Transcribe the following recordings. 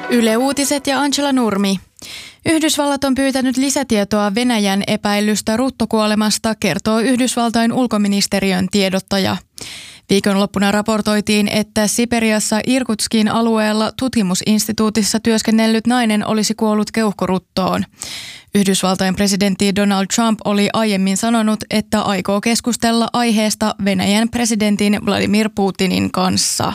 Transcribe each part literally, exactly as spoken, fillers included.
Yle Uutiset ja Angela Nurmi. Yhdysvallat on pyytänyt lisätietoa Venäjän epäillystä ruttokuolemasta, kertoo Yhdysvaltain ulkoministeriön tiedottaja. Viikonloppuna raportoitiin, että Siperiassa Irkutskin alueella tutkimusinstituutissa työskennellyt nainen olisi kuollut keuhkoruttoon. Yhdysvaltain presidentti Donald Trump oli aiemmin sanonut, että aikoo keskustella aiheesta Venäjän presidentin Vladimir Putinin kanssa.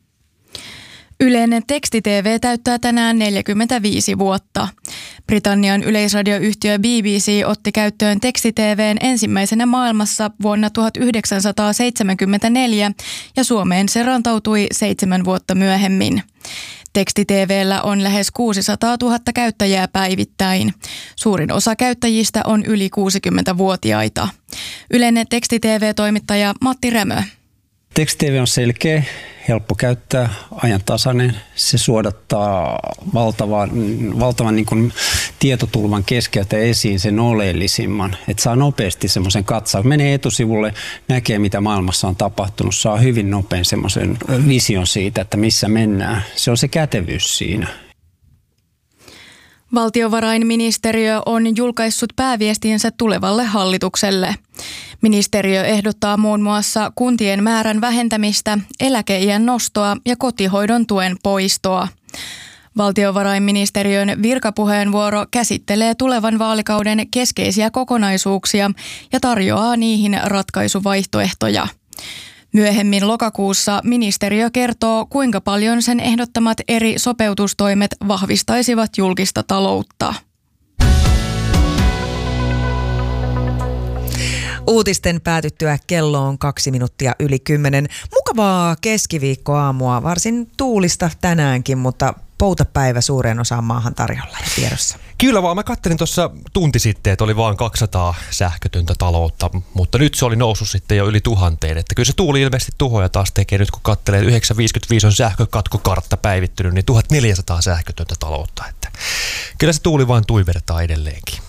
Ylen teksti-tv täyttää tänään neljäkymmentäviisi vuotta. Britannian yleisradioyhtiö B B C otti käyttöön teksti-tv:n ensimmäisenä maailmassa vuonna tuhatyhdeksänsataaseitsemänkymmentäneljä ja Suomeen se rantautui seitsemän vuotta myöhemmin. Teksti-tv:llä on lähes kuusisataatuhatta käyttäjää päivittäin. Suurin osa käyttäjistä on yli kuusikymmentävuotiaita. Ylen teksti-tv-toimittaja Matti Rämö. Teksti-tv on selkeä, helppo käyttää, ajantasainen. Se suodattaa valtavan, valtavan niin kuin tietotulvan keskeltä esiin sen oleellisimman. Että saa nopeasti semmoisen katsauksen. Menee etusivulle, näkee mitä maailmassa on tapahtunut. Saa hyvin nopein semmoisen vision siitä, että missä mennään. Se on se kätevyys siinä. Valtiovarainministeriö on julkaissut pääviestinsä tulevalle hallitukselle. Ministeriö ehdottaa muun muassa kuntien määrän vähentämistä, eläkeiän nostoa ja kotihoidon tuen poistoa. Valtiovarainministeriön virkapuheenvuoro käsittelee tulevan vaalikauden keskeisiä kokonaisuuksia ja tarjoaa niihin ratkaisuvaihtoehtoja. Myöhemmin lokakuussa ministeriö kertoo, kuinka paljon sen ehdottamat eri sopeutustoimet vahvistaisivat julkista taloutta. Uutisten päätyttyä kello on kaksi minuuttia yli kymmenen. Mukavaa keskiviikkoaamua, varsin tuulista tänäänkin, mutta poutapäivä suureen osaan maahan tarjolla ja tiedossa. Kyllä vaan, mä kattelin tuossa tunti sitten, että oli vain kaksisataa sähkötöntä taloutta, mutta nyt se oli noussut sitten jo yli tuhanteen. Että kyllä se tuuli ilmeisesti tuhoja taas tekee nyt, kun katselee yhdeksän viisikymmentäviisi on sähkökatkokartta päivittynyt, niin tuhatneljäsataa sähkötöntä taloutta. Että kyllä se tuuli vain tuivertaa edelleenkin.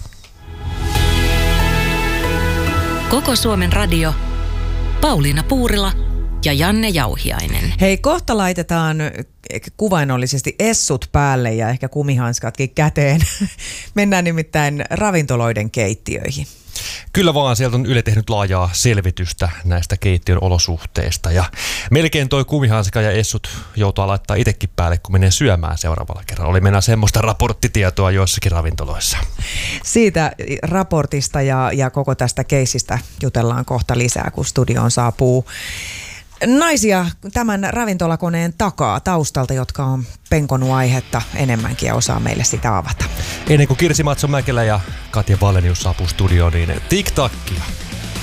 Koko Suomen radio, Pauliina Puurila ja Janne Jauhiainen. Hei, kohta laitetaan kuvainnollisesti essut päälle ja ehkä kumihanskatkin käteen. Mennään nimittäin ravintoloiden keittiöihin. Kyllä vaan, sieltä on Yle tehnyt laajaa selvitystä näistä keittiön olosuhteista ja melkein toi kumihanska ja essut joutuu laittaa itsekin päälle, kun menee syömään seuraavalla kerralla. Oli mennä semmoista raporttitietoa joissakin ravintoloissa. Siitä raportista ja, ja koko tästä keisistä jutellaan kohta lisää, kun studioon saapuu naisia tämän ravintolakoneen takaa taustalta, jotka on penkonut aihetta enemmänkin ja osaa meille sitä avata. Ennen kuin Kirsi Matson-Mäkelä ja Katja Vallenius saapuu studioon, niin TikTokia.